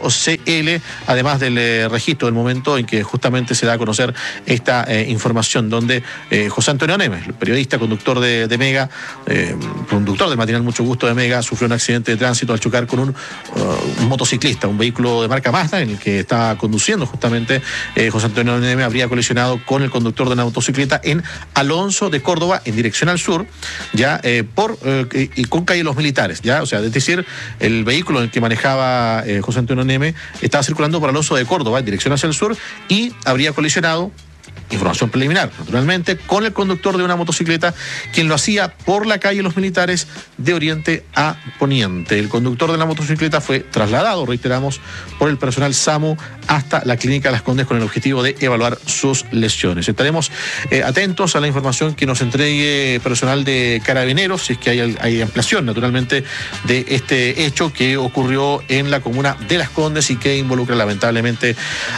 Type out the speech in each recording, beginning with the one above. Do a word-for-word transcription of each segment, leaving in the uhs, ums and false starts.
C L, además del eh, registro del momento en que justamente se da a conocer esta eh, información, donde eh, José Antonio Neme, el periodista, conductor de, de Mega, eh, conductor del matinal Mucho Gusto de Mega, sufrió un accidente de tránsito al chocar con un, uh, un motociclista, un vehículo de marca Mazda en el que estaba conduciendo justamente eh, José Antonio Neme. Habría colisionado con el conductor de una motocicleta en Alonso de Córdoba, en dirección al sur, ya eh, por eh, y con calle Los Militares, ya, o sea, es decir, el vehículo en el que manejaba eh, José Antonio Neme estaba circulando por Alonso de Córdoba en dirección hacia el sur y habría colisionado, información preliminar, naturalmente, con el conductor de una motocicleta, quien lo hacía por la calle Los Militares de oriente a poniente. El conductor de la motocicleta fue trasladado, reiteramos, por el personal SAMU hasta la clínica Las Condes con el objetivo de evaluar sus lesiones. Estaremos eh, atentos a la información que nos entregue personal de Carabineros, si es que hay, hay ampliación, naturalmente, de este hecho que ocurrió en la comuna de Las Condes y que involucra lamentablemente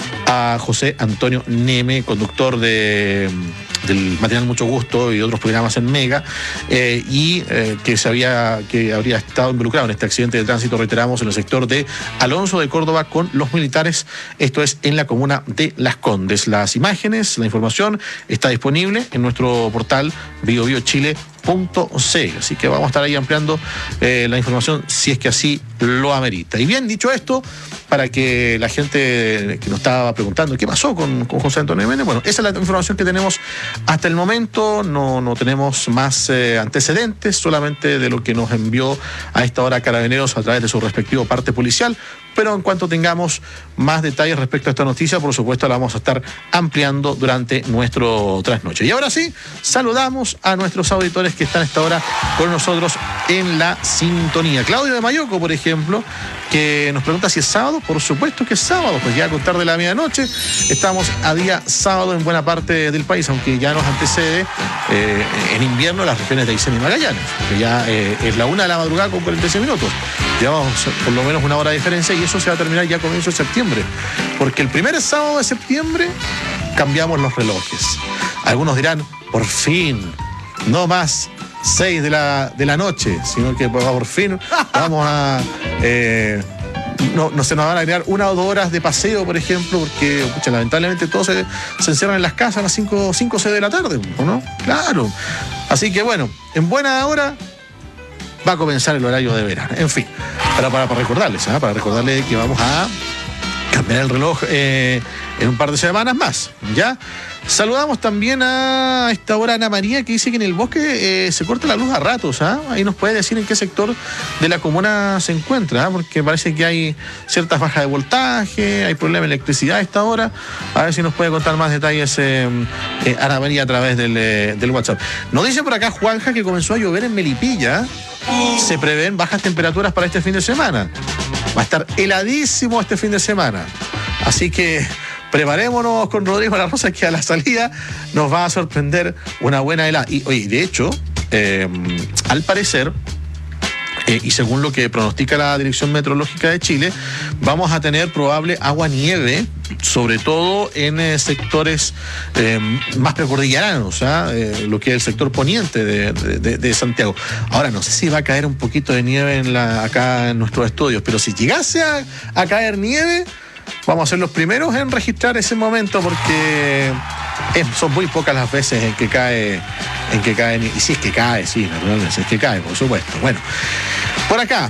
a José Antonio Neme, conductor de, del matinal Mucho Gusto y otros programas en Mega, eh, y eh, que se había que habría estado involucrado en este accidente de tránsito, reiteramos, en el sector de Alonso de Córdoba con Los Militares, esto es en la comuna de Las Condes. Las imágenes, la información está disponible en nuestro portal bio bio chile punto c l, así que vamos a estar ahí ampliando eh, la información si es que así lo amerita. Y bien, dicho esto, para que la gente que nos estaba preguntando qué pasó con, con José Antonio Neme, bueno, esa es la información que tenemos hasta el momento. No, no tenemos más eh, antecedentes, solamente de lo que nos envió a esta hora Carabineros a través de su respectivo parte policial, pero en cuanto tengamos más detalles respecto a esta noticia, por supuesto la vamos a estar ampliando durante nuestro trasnoche. Y ahora sí, saludamos a nuestros auditores que están a esta hora con nosotros en la sintonía. Claudio de Mayoco, por ejemplo, que nos pregunta si es sábado. Por supuesto que es sábado, pues ya a contar de la medianoche estamos a día sábado en buena parte del país, aunque ya nos antecede eh, en invierno las regiones de Aysén y Magallanes, que ya eh, es la una de la madrugada con cuarenta y seis minutos. Llevamos por lo menos una hora de diferencia y eso se va a terminar ya a comienzo de septiembre, porque el primer sábado de septiembre cambiamos los relojes. Algunos dirán, por fin, no más seis de la, de la noche, sino que por fin vamos a... Eh, no, no se nos van a agregar una o dos horas de paseo, por ejemplo, porque pucha, lamentablemente todos se, se encierran en las casas a las cinco o seis de la tarde, ¿no? Claro. Así que bueno, en buena hora va a comenzar el horario de verano. En fin, para, para, para recordarles, ¿eh? para recordarles que vamos a cambiar el reloj eh, en un par de semanas más, ¿ya? Saludamos también a esta hora a Ana María, que dice que en el bosque eh, se corta la luz a ratos, ¿ah? Ahí nos puede decir en qué sector de la comuna se encuentra, ¿ah? Porque parece que hay ciertas bajas de voltaje, hay problemas de electricidad a esta hora. A ver si nos puede contar más detalles eh, eh, Ana María a través del, eh, del WhatsApp. Nos dice por acá Juanja que comenzó a llover en Melipilla. Se prevén bajas temperaturas para este fin de semana. Va a estar heladísimo este fin de semana. Así que preparémonos con Rodrigo La Rosa, que a la salida nos va a sorprender una buena helada. Y oye, de hecho, eh, al parecer, eh, y según lo que pronostica la Dirección Meteorológica de Chile, vamos a tener probable agua-nieve, sobre todo en eh, sectores eh, más precordilleranos, ¿ah? eh, lo que es el sector poniente de, de, de Santiago. Ahora, no sé si va a caer un poquito de nieve en la, acá en nuestros estudios, pero si llegase a, a caer nieve, vamos a ser los primeros en registrar ese momento, porque es, son muy pocas las veces en que cae, en que cae, y si es que cae, sí, naturalmente, si es que cae, por supuesto. Bueno, por acá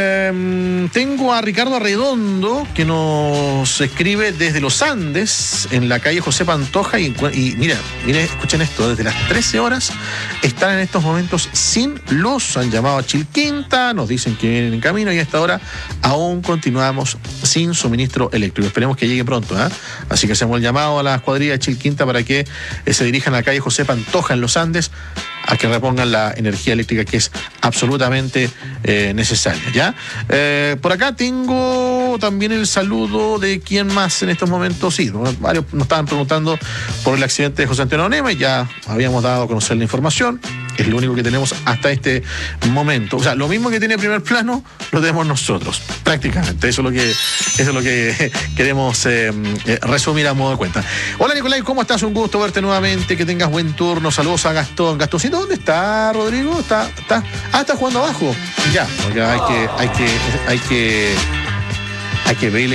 eh, tengo a Ricardo Arredondo, que nos escribe desde los Andes, en la calle José Pantoja, y, y mira, mira, escuchen esto, desde las trece horas están en estos momentos sin luz. Han llamado a Chilquinta, nos dicen que vienen en camino y a esta hora aún continuamos sin suministro eléctrico. Esperemos que llegue pronto, ¿eh? Así que hacemos el llamado a la escuadrilla de Chilquinta para que eh, se dirijan a la calle José Pantoja en los Andes a que repongan la energía eléctrica, que es absolutamente eh, necesaria, ¿ya? Eh, por acá tengo también el saludo de quién más en estos momentos. Sí, varios nos estaban preguntando por el accidente de José Antonio Neme, ya habíamos dado a conocer la información. Es lo único que tenemos hasta este momento. O sea, lo mismo que tiene Primer Plano, lo tenemos nosotros, prácticamente. Eso es lo que, eso es lo que queremos eh, eh, resumir a modo de cuenta. Hola, Nicolai, ¿cómo estás? Un gusto verte nuevamente, que tengas buen turno. Saludos a Gastón. Gastoncito, ¿dónde está, Rodrigo? ¿Está, está? Ah, está jugando abajo. Ya, porque hay que, hay que, hay que, hay que verle